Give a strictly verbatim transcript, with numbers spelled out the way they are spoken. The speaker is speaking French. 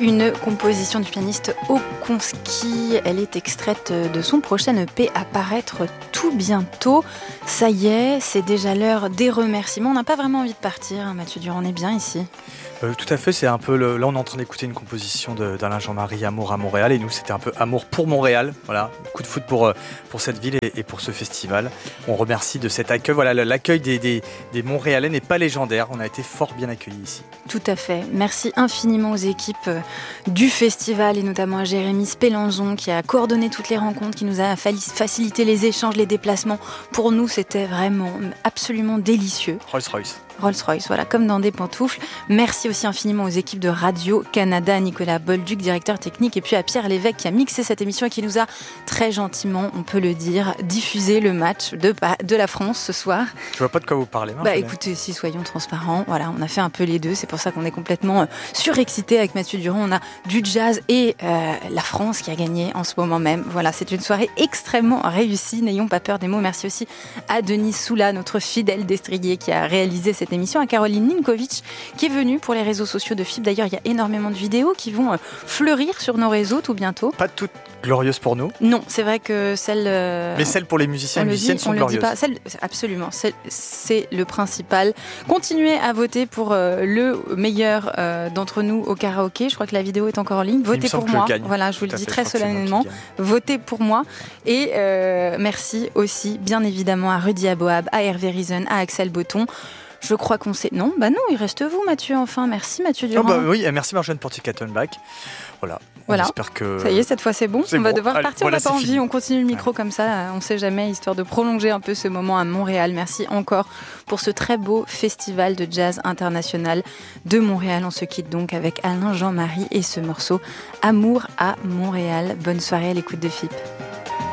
une composition du pianiste Okonski. Elle est extraite de son prochain E P à paraître tout bientôt. Ça y est, c'est déjà l'heure des remerciements. On n'a pas vraiment envie de partir, hein, Mathieu Durand, on est bien ici. Euh, tout à fait, c'est un peu le... là on est en train d'écouter une composition de, d'Alain Jean-Marie, Amour à Montréal, et nous c'était un peu Amour pour Montréal, voilà, coup de foot pour, pour cette ville et, et pour ce festival. On remercie de cet accueil, voilà, l'accueil des, des, des Montréalais n'est pas légendaire, on a été fort bien accueillis ici. Tout à fait, merci infiniment aux équipes du festival et notamment à Jérémy Spélanzon qui a coordonné toutes les rencontres, qui nous a facilité les échanges, les déplacements. Pour nous c'était vraiment absolument délicieux. Rolls-Royce. Rolls-Royce, voilà, comme dans des pantoufles. Merci aussi infiniment aux équipes de Radio-Canada, Nicolas Bolduc, directeur technique, et puis à Pierre Lévesque qui a mixé cette émission et qui nous a très gentiment, on peut le dire, diffusé le match de, de la France ce soir. Je vois pas de quoi vous parlez. Bah écoutez, si soyons transparents, voilà, on a fait un peu les deux, c'est pour ça qu'on est complètement surexcité avec Mathieu Durand. On a du jazz et euh, la France qui a gagné en ce moment même. Voilà, c'est une soirée extrêmement réussie, n'ayons pas peur des mots. Merci aussi à Denis Soula, notre fidèle destrier qui a réalisé cette émission, à Caroline Ninkovic qui est venue pour les réseaux sociaux de F I B. D'ailleurs, il y a énormément de vidéos qui vont fleurir sur nos réseaux tout bientôt. Pas toutes glorieuses pour nous. Non, c'est vrai que celles... Euh, Mais celles pour les musiciens et musiciennes sont glorieuses. Pas. Celles, absolument, celles, c'est le principal. Continuez à voter pour euh, le meilleur euh, d'entre nous au karaoké. Je crois que la vidéo est encore en ligne. Votez pour moi. Je voilà, je vous le dis très solennellement. Votez pour moi. Et euh, merci aussi, bien évidemment, à Rudy Aboab, à Hervé Rizen, à Axel Botton. Je crois qu'on sait... Non, bah non, il reste vous, Mathieu, enfin. Merci, Mathieu Durand. Oh bah oui, merci Marjane pour Ticketonback. Voilà. Voilà. J'espère que... Ça y est, cette fois c'est bon. C'est on va bon. devoir Allez, partir, voilà, on n'a pas envie, fini. on continue le micro ouais. comme ça, on sait jamais, histoire de prolonger un peu ce moment à Montréal. Merci encore pour ce très beau festival de jazz international de Montréal. On se quitte donc avec Alain Jean-Marie et ce morceau Amour à Montréal. Bonne soirée à l'écoute de F I P.